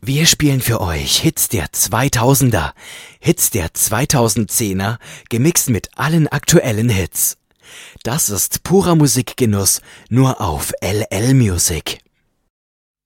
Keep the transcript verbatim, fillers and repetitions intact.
Wir spielen für euch Hits der zweitausender, Hits der zweitausendzehner, gemixt mit allen aktuellen Hits. Das ist purer Musikgenuss, nur auf L L Music.